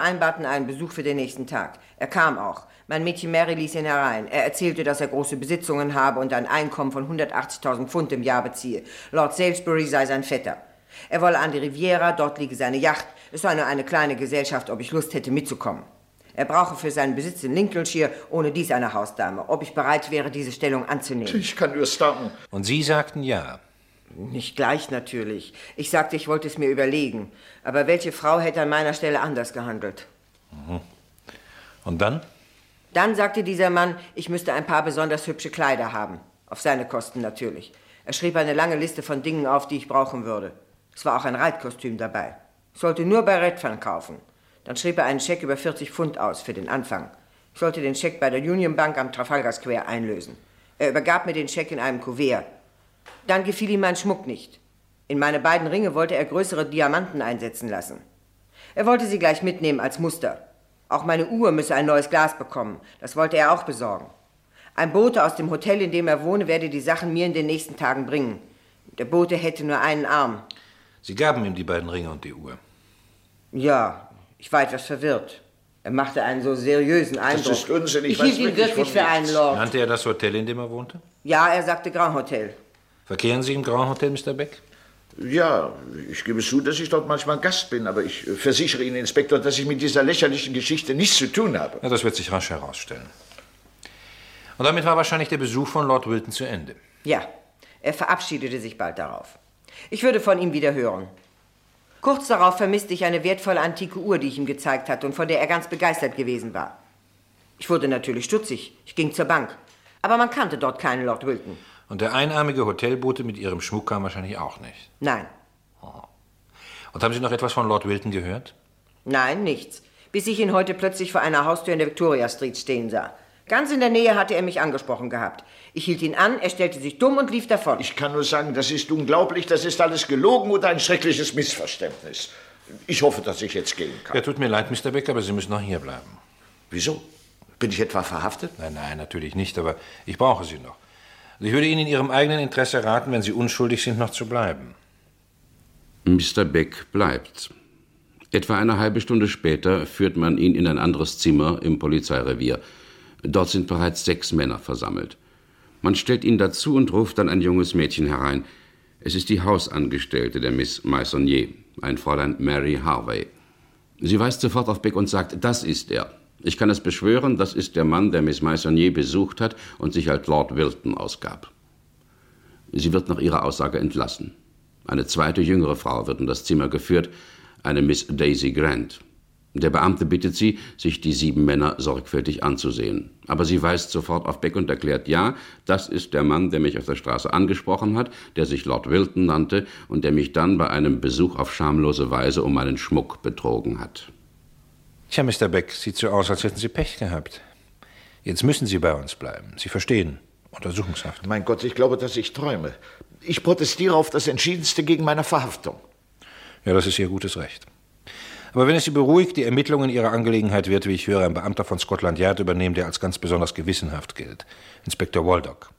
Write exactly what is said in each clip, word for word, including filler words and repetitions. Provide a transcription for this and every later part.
vereinbarten einen Besuch für den nächsten Tag. Er kam auch. Mein Mädchen Mary ließ ihn herein. Er erzählte, dass er große Besitzungen habe und ein Einkommen von hundertachtzigtausend Pfund im Jahr beziehe. Lord Salisbury sei sein Vetter. Er wolle an die Riviera, dort liege seine Yacht. Es sei nur eine kleine Gesellschaft, ob ich Lust hätte mitzukommen. Er brauche für seinen Besitz in Lincolnshire ohne dies eine Hausdame. Ob ich bereit wäre, diese Stellung anzunehmen. Ich kann nur starten. Und Sie sagten ja. Nicht gleich natürlich. Ich sagte, ich wollte es mir überlegen. Aber welche Frau hätte an meiner Stelle anders gehandelt? Mhm. Und dann? Dann sagte dieser Mann, ich müsste ein paar besonders hübsche Kleider haben. Auf seine Kosten natürlich. Er schrieb eine lange Liste von Dingen auf, die ich brauchen würde. Es war auch ein Reitkostüm dabei. Ich sollte nur bei Redfern kaufen. Dann schrieb er einen Scheck über vierzig Pfund aus für den Anfang. Ich sollte den Scheck bei der Union Bank am Trafalgar Square einlösen. Er übergab mir den Scheck in einem Kuvert. Dann gefiel ihm mein Schmuck nicht. In meine beiden Ringe wollte er größere Diamanten einsetzen lassen. Er wollte sie gleich mitnehmen als Muster. Auch meine Uhr müsse ein neues Glas bekommen. Das wollte er auch besorgen. Ein Bote aus dem Hotel, in dem er wohne, werde die Sachen mir in den nächsten Tagen bringen. Der Bote hätte nur einen Arm. Sie gaben ihm die beiden Ringe und die Uhr? Ja, ich war etwas verwirrt. Er machte einen so seriösen Eindruck. Das ist Unsinn. Ich, ich hielt ihn wirklich für einen Lord. Nannte er das Hotel, in dem er wohnte? Ja, er sagte Grand Hotel. Verkehren Sie im Grand Hotel, Mister Beck? Ja, ich gebe zu, dass ich dort manchmal Gast bin, aber ich versichere Ihnen, Inspektor, dass ich mit dieser lächerlichen Geschichte nichts zu tun habe. Ja, das wird sich rasch herausstellen. Und damit war wahrscheinlich der Besuch von Lord Wilton zu Ende. Ja, er verabschiedete sich bald darauf. Ich würde von ihm wieder hören. Kurz darauf vermisste ich eine wertvolle antike Uhr, die ich ihm gezeigt hatte und von der er ganz begeistert gewesen war. Ich wurde natürlich stutzig. Ich ging zur Bank. Aber man kannte dort keinen Lord Wilton. Und der einarmige Hotelbote mit Ihrem Schmuck kam wahrscheinlich auch nicht? Nein. Oh. Und haben Sie noch etwas von Lord Wilton gehört? Nein, nichts. Bis ich ihn heute plötzlich vor einer Haustür in der Victoria Street stehen sah. Ganz in der Nähe hatte er mich angesprochen gehabt. Ich hielt ihn an, er stellte sich dumm und lief davon. Ich kann nur sagen, das ist unglaublich, das ist alles gelogen oder ein schreckliches Missverständnis. Ich hoffe, dass ich jetzt gehen kann. Ja, tut mir leid, Mister Beck, aber Sie müssen noch hier bleiben. Wieso? Bin ich etwa verhaftet? Nein, nein, natürlich nicht, aber ich brauche Sie noch. Ich würde Ihnen in Ihrem eigenen Interesse raten, wenn Sie unschuldig sind, noch zu bleiben. Mister Beck bleibt. Etwa eine halbe Stunde später führt man ihn in ein anderes Zimmer im Polizeirevier. Dort sind bereits sechs Männer versammelt. Man stellt ihn dazu und ruft dann ein junges Mädchen herein. Es ist die Hausangestellte der Miss Meissonier, ein Fräulein Mary Harvey. Sie weist sofort auf Beck und sagt, das ist er. Ich kann es beschwören, das ist der Mann, der Miss Meissonier besucht hat und sich als Lord Wilton ausgab. Sie wird nach ihrer Aussage entlassen. Eine zweite jüngere Frau wird in das Zimmer geführt, eine Miss Daisy Grant. Der Beamte bittet sie, sich die sieben Männer sorgfältig anzusehen. Aber sie weist sofort auf Beck und erklärt, ja, das ist der Mann, der mich auf der Straße angesprochen hat, der sich Lord Wilton nannte und der mich dann bei einem Besuch auf schamlose Weise um meinen Schmuck betrogen hat. Tja, Mister Beck, sieht so aus, als hätten Sie Pech gehabt. Jetzt müssen Sie bei uns bleiben. Sie verstehen. Untersuchungshaft. Mein Gott, ich glaube, dass ich träume. Ich protestiere auf das Entschiedenste gegen meine Verhaftung. Ja, das ist Ihr gutes Recht. Aber wenn es Sie beruhigt, die Ermittlungen Ihrer Angelegenheit wird, wie ich höre, ein Beamter von Scotland Yard übernehmen, der als ganz besonders gewissenhaft gilt. Inspektor Waldock.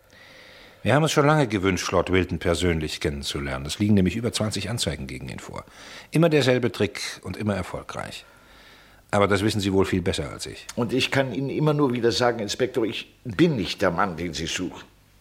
Wir haben uns schon lange gewünscht, Lord Wilton persönlich kennenzulernen. Es liegen nämlich über zwanzig Anzeigen gegen ihn vor. Immer derselbe Trick und immer erfolgreich. Aber das wissen Sie wohl viel besser als ich. Und ich kann Ihnen immer nur wieder sagen, Inspektor, ich bin nicht der Mann, den Sie suchen.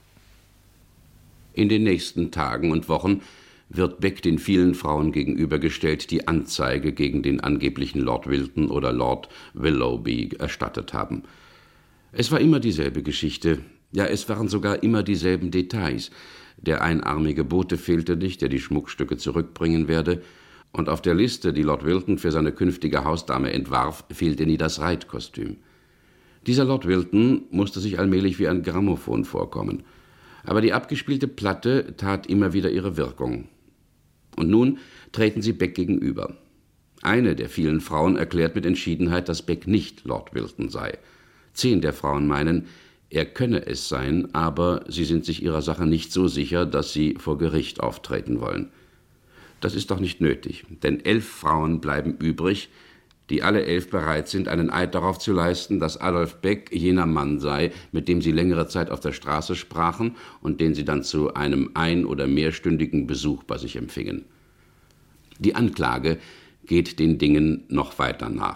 In den nächsten Tagen und Wochen wird Beck den vielen Frauen gegenübergestellt, die Anzeige gegen den angeblichen Lord Wilton oder Lord Willoughby erstattet haben. Es war immer dieselbe Geschichte. Ja, es waren sogar immer dieselben Details. Der einarmige Bote fehlte nicht, der die Schmuckstücke zurückbringen werde. Und auf der Liste, die Lord Wilton für seine künftige Hausdame entwarf, fehlte nie das Reitkostüm. Dieser Lord Wilton musste sich allmählich wie ein Grammophon vorkommen. Aber die abgespielte Platte tat immer wieder ihre Wirkung. Und nun treten sie Beck gegenüber. Eine der vielen Frauen erklärt mit Entschiedenheit, dass Beck nicht Lord Wilton sei. Zehn der Frauen meinen, er könne es sein, aber sie sind sich ihrer Sache nicht so sicher, dass sie vor Gericht auftreten wollen. Das ist doch nicht nötig, denn elf Frauen bleiben übrig, die alle elf bereit sind, einen Eid darauf zu leisten, dass Adolf Beck jener Mann sei, mit dem sie längere Zeit auf der Straße sprachen und den sie dann zu einem ein- oder mehrstündigen Besuch bei sich empfingen. Die Anklage geht den Dingen noch weiter nach.